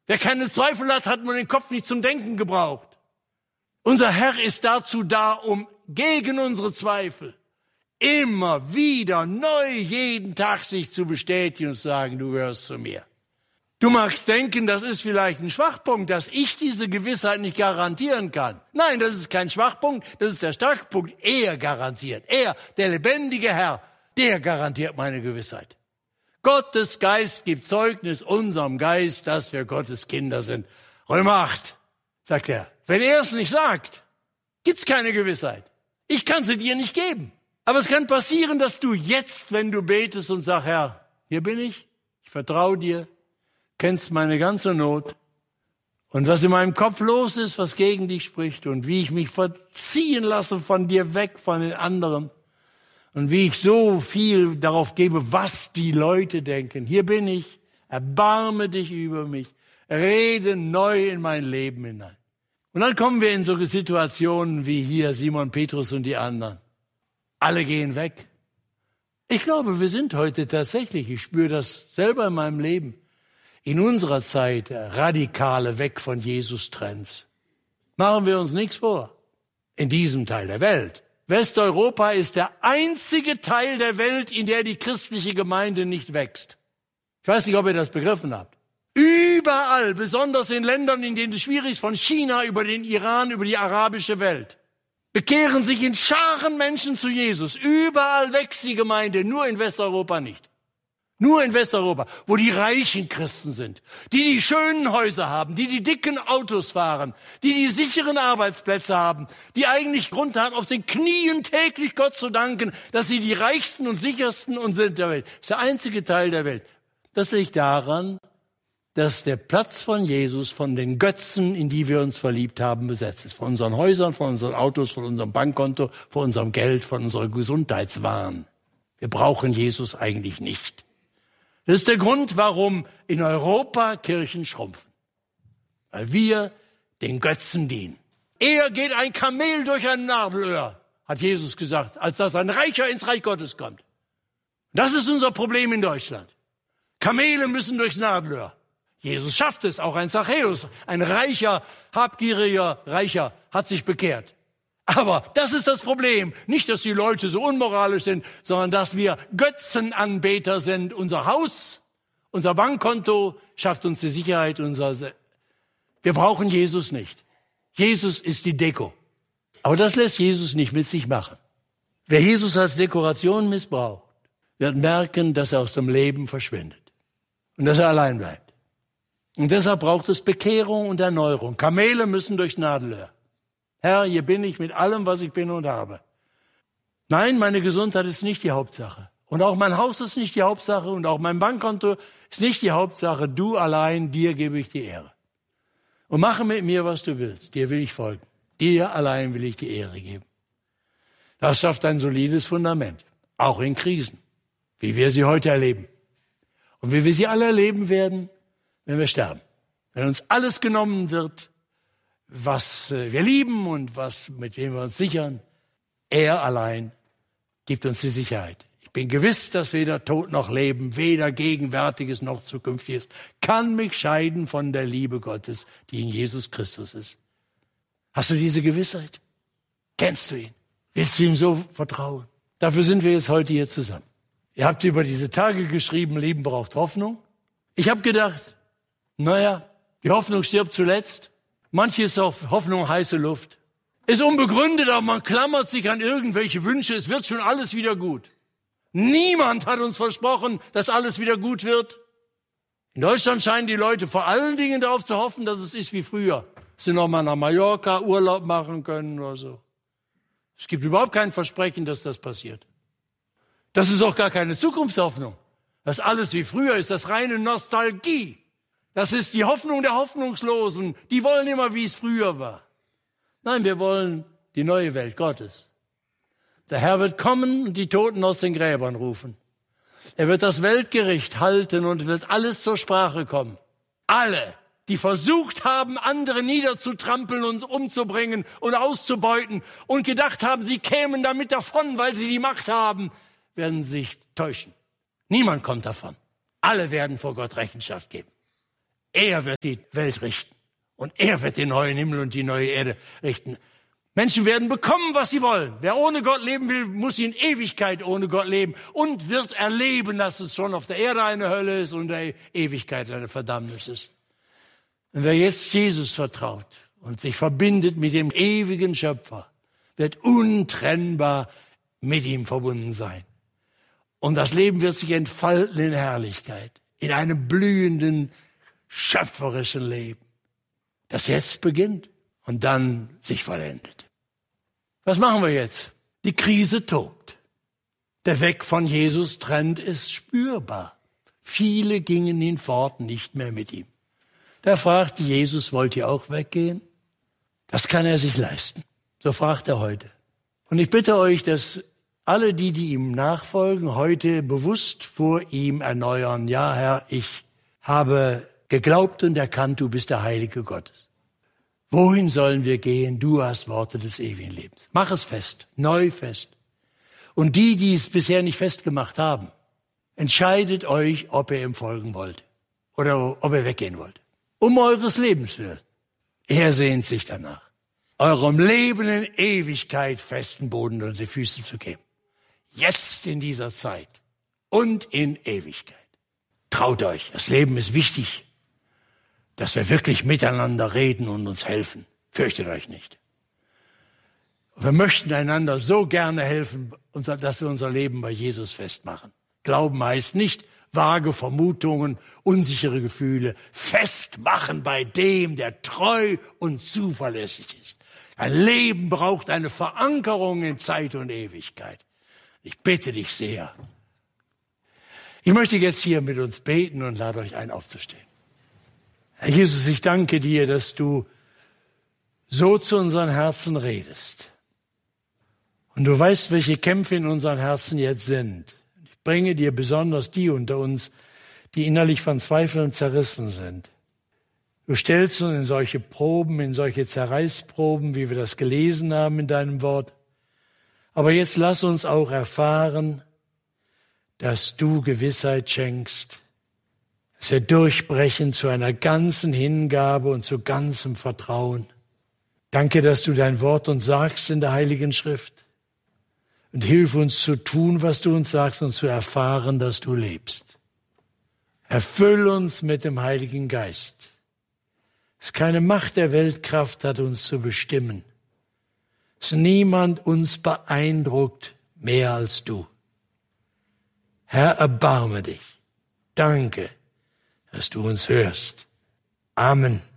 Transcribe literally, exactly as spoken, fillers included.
Wer keine Zweifel hat, hat nur den Kopf nicht zum Denken gebraucht. Unser Herr ist dazu da, um gegen unsere Zweifel immer wieder neu jeden Tag sich zu bestätigen und zu sagen, du gehörst zu mir. Du magst denken, das ist vielleicht ein Schwachpunkt, dass ich diese Gewissheit nicht garantieren kann. Nein, das ist kein Schwachpunkt, das ist der Starkpunkt. Er garantiert, er, der lebendige Herr, der garantiert meine Gewissheit. Gottes Geist gibt Zeugnis unserem Geist, dass wir Gottes Kinder sind. Römer acht, sagt er. Wenn er es nicht sagt, gibt's keine Gewissheit. Ich kann sie dir nicht geben. Aber es kann passieren, dass du jetzt, wenn du betest und sagst, Herr, hier bin ich, ich vertraue dir, kennst meine ganze Not und was in meinem Kopf los ist, was gegen dich spricht und wie ich mich verziehen lasse von dir weg, von den anderen und wie ich so viel darauf gebe, was die Leute denken. Hier bin ich, erbarme dich über mich, rede neu in mein Leben hinein. Und dann kommen wir in so Situationen wie hier Simon Petrus und die anderen. Alle gehen weg. Ich glaube, wir sind heute tatsächlich, ich spüre das selber in meinem Leben, in unserer Zeit radikale Weg von Jesus-Trends. Machen wir uns nichts vor. In diesem Teil der Welt. Westeuropa ist der einzige Teil der Welt, in der die christliche Gemeinde nicht wächst. Ich weiß nicht, ob ihr das begriffen habt. Überall, besonders in Ländern, in denen es schwierig ist, von China über den Iran, über die arabische Welt, bekehren sich in Scharen Menschen zu Jesus. Überall wächst die Gemeinde, nur in Westeuropa nicht. Nur in Westeuropa, wo die reichen Christen sind, die die schönen Häuser haben, die die dicken Autos fahren, die die sicheren Arbeitsplätze haben, die eigentlich Grund haben, auf den Knien täglich Gott zu danken, dass sie die reichsten und sichersten und sind der Welt. Das ist der einzige Teil der Welt. Das liegt daran, dass der Platz von Jesus von den Götzen, in die wir uns verliebt haben, besetzt ist. Von unseren Häusern, von unseren Autos, von unserem Bankkonto, von unserem Geld, von unserem Gesundheitswahn. Wir brauchen Jesus eigentlich nicht. Das ist der Grund, warum in Europa Kirchen schrumpfen. Weil wir den Götzen dienen. Eher geht ein Kamel durch ein Nadelöhr, hat Jesus gesagt, als dass ein Reicher ins Reich Gottes kommt. Das ist unser Problem in Deutschland. Kamele müssen durchs Nadelöhr. Jesus schafft es, auch ein Zachäus, ein reicher, habgieriger Reicher, hat sich bekehrt. Aber das ist das Problem. Nicht, dass die Leute so unmoralisch sind, sondern dass wir Götzenanbeter sind. Unser Haus, unser Bankkonto schafft uns die Sicherheit. Unser Se- wir brauchen Jesus nicht. Jesus ist die Deko. Aber das lässt Jesus nicht mit sich machen. Wer Jesus als Dekoration missbraucht, wird merken, dass er aus dem Leben verschwindet. Und dass er allein bleibt. Und deshalb braucht es Bekehrung und Erneuerung. Kamele müssen durchs Nadelöhr. Herr, hier bin ich mit allem, was ich bin und habe. Nein, meine Gesundheit ist nicht die Hauptsache. Und auch mein Haus ist nicht die Hauptsache. Und auch mein Bankkonto ist nicht die Hauptsache. Du allein, dir gebe ich die Ehre. Und mache mit mir, was du willst. Dir will ich folgen. Dir allein will ich die Ehre geben. Das schafft ein solides Fundament. Auch in Krisen. Wie wir sie heute erleben. Und wie wir sie alle erleben werden, wenn wir sterben. Wenn uns alles genommen wird, was wir lieben und was, mit dem wir uns sichern. Er allein gibt uns die Sicherheit. Ich bin gewiss, dass weder Tod noch Leben, weder Gegenwärtiges noch Zukünftiges kann mich scheiden von der Liebe Gottes, die in Jesus Christus ist. Hast du diese Gewissheit? Kennst du ihn? Willst du ihm so vertrauen? Dafür sind wir jetzt heute hier zusammen. Ihr habt über diese Tage geschrieben, Leben braucht Hoffnung. Ich habe gedacht, naja, die Hoffnung stirbt zuletzt. Manche ist auf Hoffnung heiße Luft. Ist unbegründet, aber man klammert sich an irgendwelche Wünsche. Es wird schon alles wieder gut. Niemand hat uns versprochen, dass alles wieder gut wird. In Deutschland scheinen die Leute vor allen Dingen darauf zu hoffen, dass es ist wie früher. Dass sie noch mal nach Mallorca Urlaub machen können oder so. Es gibt überhaupt kein Versprechen, dass das passiert. Das ist auch gar keine Zukunftshoffnung. Das alles wie früher ist, das reine Nostalgie. Das ist die Hoffnung der Hoffnungslosen. Die wollen immer, wie es früher war. Nein, wir wollen die neue Welt Gottes. Der Herr wird kommen und die Toten aus den Gräbern rufen. Er wird das Weltgericht halten und wird alles zur Sprache kommen. Alle, die versucht haben, andere niederzutrampeln und umzubringen und auszubeuten und gedacht haben, sie kämen damit davon, weil sie die Macht haben, werden sich täuschen. Niemand kommt davon. Alle werden vor Gott Rechenschaft geben. Er wird die Welt richten. Und er wird den neuen Himmel und die neue Erde richten. Menschen werden bekommen, was sie wollen. Wer ohne Gott leben will, muss in Ewigkeit ohne Gott leben und wird erleben, dass es schon auf der Erde eine Hölle ist und der Ewigkeit eine Verdammnis ist. Und wer jetzt Jesus vertraut und sich verbindet mit dem ewigen Schöpfer, wird untrennbar mit ihm verbunden sein. Und das Leben wird sich entfalten in Herrlichkeit, in einem blühenden, schöpferischen Leben, das jetzt beginnt und dann sich vollendet. Was machen wir jetzt? Die Krise tobt. Der Weg von Jesus Trend ist spürbar. Viele gingen hinfort nicht mehr mit ihm. Da fragte Jesus, wollt ihr auch weggehen? Das kann er sich leisten. So fragt er heute. Und ich bitte euch, dass alle die, die ihm nachfolgen, heute bewusst vor ihm erneuern. Ja, Herr, ich habe geglaubt und erkannt, du bist der Heilige Gottes. Wohin sollen wir gehen? Du hast Worte des ewigen Lebens. Mach es fest, neu fest. Und die, die es bisher nicht festgemacht haben, entscheidet euch, ob ihr ihm folgen wollt oder ob ihr weggehen wollt. Um eures Lebens willen. Er sehnt sich danach, eurem Leben in Ewigkeit festen Boden unter die Füße zu geben. Jetzt in dieser Zeit und in Ewigkeit. Traut euch, das Leben ist wichtig, dass wir wirklich miteinander reden und uns helfen. Fürchtet euch nicht. Wir möchten einander so gerne helfen, dass wir unser Leben bei Jesus festmachen. Glauben heißt nicht vage Vermutungen, unsichere Gefühle. Festmachen bei dem, der treu und zuverlässig ist. Ein Leben braucht eine Verankerung in Zeit und Ewigkeit. Ich bitte dich sehr. Ich möchte jetzt hier mit uns beten und lade euch ein, aufzustehen. Herr Jesus, ich danke dir, dass du so zu unseren Herzen redest. Und du weißt, welche Kämpfe in unseren Herzen jetzt sind. Ich bringe dir besonders die unter uns, die innerlich von Zweifeln zerrissen sind. Du stellst uns in solche Proben, in solche Zerreißproben, wie wir das gelesen haben in deinem Wort. Aber jetzt lass uns auch erfahren, dass du Gewissheit schenkst, dass wir durchbrechen zu einer ganzen Hingabe und zu ganzem Vertrauen. Danke, dass du dein Wort uns sagst in der Heiligen Schrift. Und hilf uns zu tun, was du uns sagst und zu erfahren, dass du lebst. Erfüll uns mit dem Heiligen Geist. Dass keine Macht der Weltkraft hat, uns zu bestimmen. Dass niemand uns beeindruckt mehr als du. Herr, erbarme dich. Danke, dass du uns hörst. Amen.